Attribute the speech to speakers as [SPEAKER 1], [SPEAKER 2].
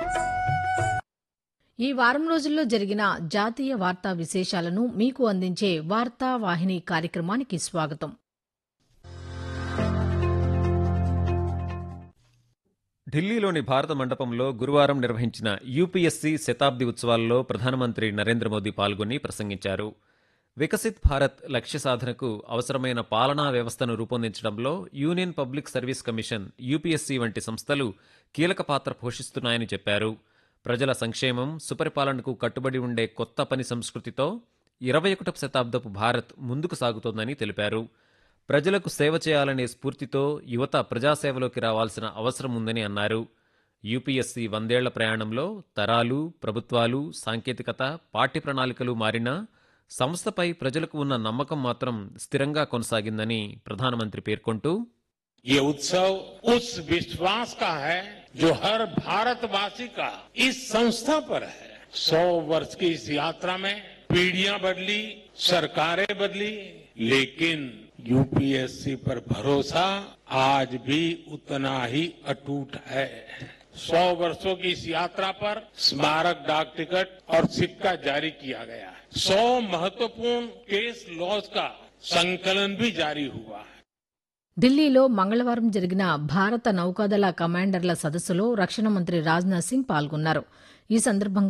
[SPEAKER 1] ఈ వారం రోజుల్లో జరిగిన జాతీయ వార్తా విశేషాలను మీకు అందించే వార్తా వాహిని కార్యక్రమానికి స్వాగతం.
[SPEAKER 2] ఢిల్లీలోని భారత మండపంలో గురువారం నిర్వహించిన యూపీఎస్సీ శతాబ్ది ఉత్సవాల్లో ప్రధానమంత్రి నరేంద్ర మోదీ పాల్గొని ప్రసంగించారు. వికసిత్ భారత్ లక్ష్య సాధనకు అవసరమైన పాలనా వ్యవస్థను రూపొందించడంలో union public service commission UPSC వంటి సంస్థలు కీలక పాత్ర పోషిస్తున్నాయని చెప్పారు. ప్రజల సంక్షేమం, సుపరిపాలనకు కట్టుబడి ఉండే కొత్త పని సంస్కృతితో 21వ శతాబ్దపు భారత్ ముందుకు సాగుతోందని తెలిపారు. ప్రజలకు సేవ చేయాలనే స్ఫూర్తితో యువత ప్రజాసేవలోకి రావాల్సిన అవసరం ఉందని అన్నారు. యూపీఎస్సీ 100 ప్రయాణంలో తరాలు, ప్రభుత్వాలు, సాంకేతికత, పాఠ్య ప్రణాళికలు మారినా సంస్థపై ప్రజలకు ఉన్న నమ్మకం మాత్రం స్థిరంగా కొనసాగిందని ప్రధానమంత్రి పేర్కొంటూ,
[SPEAKER 3] ये उत्सव उस विश्वास का है जो हर भारतवासी का इस संस्था पर है. 100 वर्ष की इस यात्रा में पीढ़ियां बदली, सरकारें बदली, लेकिन यूपीएससी पर भरोसा आज भी उतना ही अटूट है. 100 वर्षों की इस यात्रा पर स्मारक डाक टिकट और सिक्का जारी किया गया है. 100 महत्वपूर्ण केस लॉज का संकलन भी जारी हुआ है.
[SPEAKER 1] ఢిల్లీలో మంగళవారం జరిగిన భారత నౌకాదళ కమాండర్ల సదస్సులో రక్షణ మంత్రి రాజ్నాథ్ సింగ్ పాల్గొన్నారు. ఈ సందర్భంగా